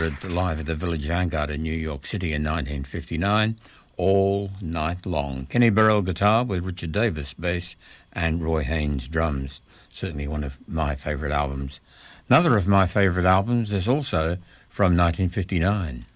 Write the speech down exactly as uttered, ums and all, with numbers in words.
recorded live at the Village Vanguard in New York City in nineteen fifty-nine, All Night Long. Kenny Burrell guitar with Richard Davis bass and Roy Haynes drums. Certainly one of my favourite albums. Another of my favourite albums is also from nineteen fifty-nine.